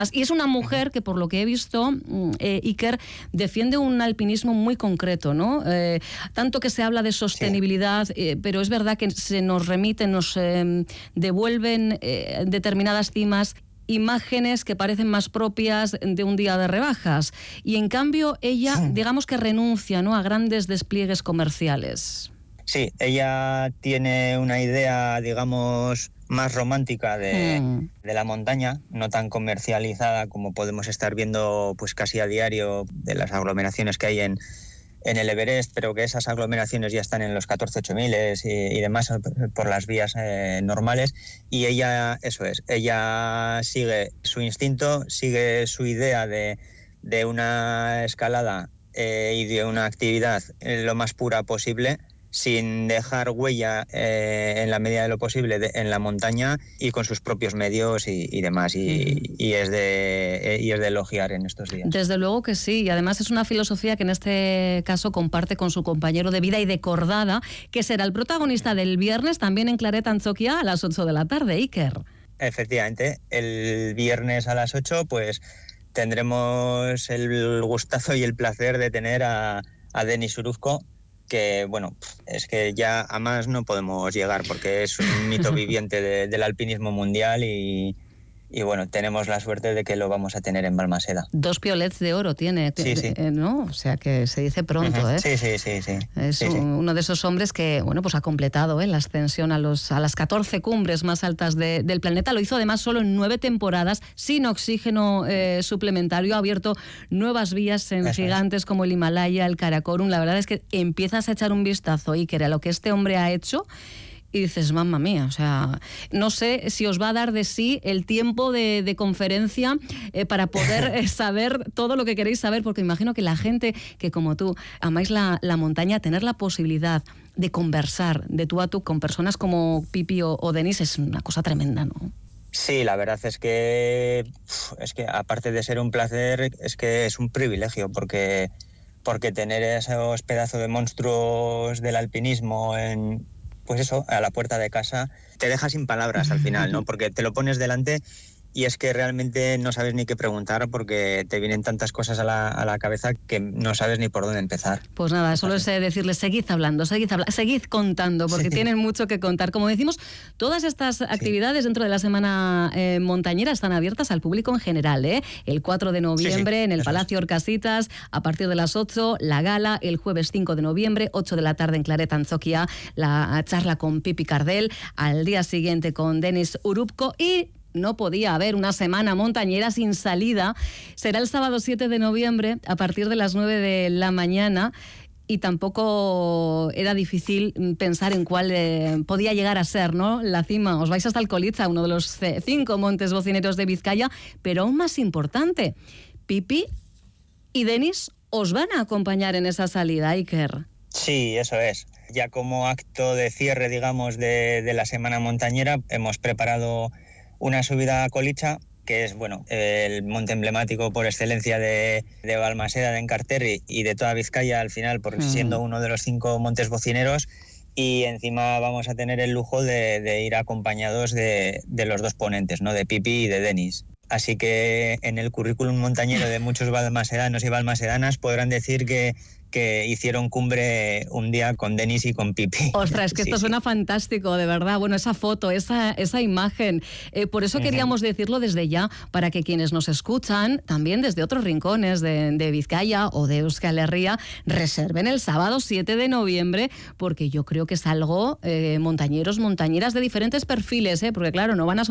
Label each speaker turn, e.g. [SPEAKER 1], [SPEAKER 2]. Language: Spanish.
[SPEAKER 1] Y es una mujer que, por lo que he visto, Iker, defiende un alpinismo muy concreto, ¿no? Tanto que se habla de sostenibilidad, pero es verdad que se nos remiten, nos devuelven determinadas cimas, imágenes que parecen más propias de un día de rebajas. Y en cambio, ella, digamos que renuncia, ¿no?, a grandes despliegues comerciales.
[SPEAKER 2] Sí, ella tiene una idea, digamos, más romántica de la montaña, no tan comercializada como podemos estar viendo pues casi a diario de las aglomeraciones que hay en el Everest, pero que esas aglomeraciones ya están en los 14.8000 y demás por las vías normales. Y ella, eso es, ella sigue su instinto, sigue su idea de una escalada y de una actividad lo más pura posible, sin dejar huella en la medida de lo posible en la montaña y con sus propios medios y demás. Y es de elogiar en estos días.
[SPEAKER 1] Desde luego que sí, y además es una filosofía que en este caso comparte con su compañero de vida y de cordada, que será el protagonista del viernes también en Claret Antzoquia a las 8 de la tarde, Iker.
[SPEAKER 2] Efectivamente, el viernes a las 8 pues tendremos el gustazo y el placer de tener a Denis Uruzco, que bueno, es que ya a más no podemos llegar porque es un mito viviente del alpinismo mundial y bueno, tenemos la suerte de que lo vamos a tener en Balmaseda. 2
[SPEAKER 1] piolets de oro tiene,
[SPEAKER 2] sí.
[SPEAKER 1] ¿No? O sea que se dice pronto, ¿eh?
[SPEAKER 2] Sí.
[SPEAKER 1] Es uno de esos hombres que, bueno, pues ha completado la ascensión a las 14 cumbres más altas del planeta. Lo hizo además solo en 9 temporadas, sin oxígeno suplementario. Ha abierto nuevas vías en gigantes como el Himalaya, el Karakorum. La verdad es que empiezas a echar un vistazo, Iker, a lo que este hombre ha hecho y dices, mamma mía, o sea, no sé si os va a dar de sí el tiempo de conferencia para poder saber todo lo que queréis saber, porque imagino que la gente que como tú amáis la montaña, tener la posibilidad de conversar de tú a tú con personas como Pipi o Denis es una cosa tremenda, ¿no?
[SPEAKER 2] Sí, la verdad es que aparte de ser un placer, es que es un privilegio, porque tener esos pedazos de monstruos del alpinismo pues eso, a la puerta de casa, te deja sin palabras al final, ¿no? Porque te lo pones delante y es que realmente no sabes ni qué preguntar porque te vienen tantas cosas a la cabeza que no sabes ni por dónde empezar.
[SPEAKER 1] Pues nada, solo es decirles, seguid hablando, seguid contando, porque tienen mucho que contar. Como decimos, todas estas actividades dentro de la Semana Montañera están abiertas al público en general, ¿eh? El 4 de noviembre en el Palacio Orcasitas, a partir de las 8, la gala, el jueves 5 de noviembre, 8 de la tarde en Claret Antzoquia, la charla con Pipi Cardel, al día siguiente con Denis Uruzco y no podía haber una semana montañera sin salida. Será el sábado 7 de noviembre a partir de las 9 de la mañana y tampoco era difícil pensar en cuál podía llegar a ser, ¿no?, la cima. Os vais hasta Alcolitza, uno de los 5 montes bocineros de Vizcaya, pero aún más importante, Pipi y Denis os van a acompañar en esa salida, Iker.
[SPEAKER 2] Sí, eso es. Ya como acto de cierre, digamos, de la semana montañera, hemos preparado una subida a Colicha, que es bueno el monte emblemático por excelencia de Balmaseda, de Encarterri y de toda Vizcaya al final, por siendo uno de los 5 montes bocineros. Y encima vamos a tener el lujo de ir acompañados de los 2 ponentes, ¿no?, de Pipi y de Denis. Así que en el currículum montañero de muchos balmasedanos y balmasedanas podrán decir que hicieron cumbre un día con Denis y con Pipi.
[SPEAKER 1] Ostras, es que esto suena fantástico, de verdad. Bueno, esa foto, esa imagen. Por eso queríamos decirlo desde ya, para que quienes nos escuchan, también desde otros rincones de Vizcaya o de Euskal Herria, reserven el sábado 7 de noviembre, porque yo creo que es algo, montañeros, montañeras de diferentes perfiles, porque claro, no van a subir